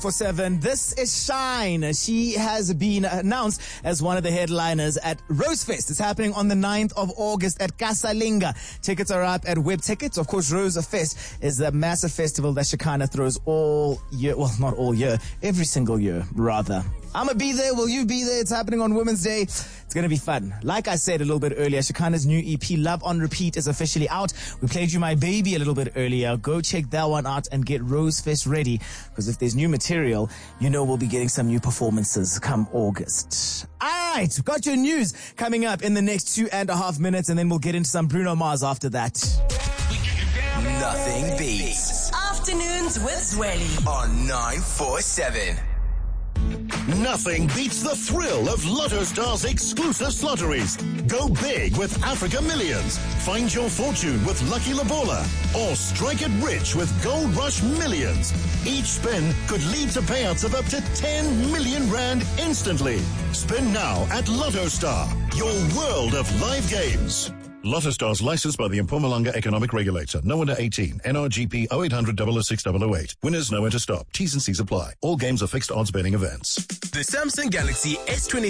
For 7, this is Shine. She has been announced as one of the headliners at Rosefest. It's happening on the 9th of August at Casalinga. Tickets are up at Web Tickets. Of course, Rosefest is a massive festival that Shekinah throws all year. Well, not all year, every single year, rather. I'm gonna be there. Will you be there? It's happening on Women's Day. It's gonna be fun. Like I said a little bit earlier, Shekinah's new EP, Love on Repeat, is officially out. We played you My Baby a little bit earlier. Go check that one out and get Rosefest ready, because if there's new material, you know we'll be getting some new performances come August. Alright, got your news coming up in the next 2.5 minutes, and then we'll get into some Bruno Mars after that. Nothing beats Afternoons with Zweli on 947. Nothing beats the thrill of Lotto Star's exclusive lotteries. Go big with Africa Millions. Find your fortune with Lucky Labola. Or strike it rich with Gold Rush Millions. Each spin could lead to payouts of up to 10 million rand instantly. Spin now at Lotto Star, your world of live games. Lotto Stars licensed by the Mpumalanga Economic Regulator. No under 18. NRGP 0800 006 008. Winners nowhere to stop. T's and C's apply. All games are fixed odds betting events. The Samsung Galaxy S23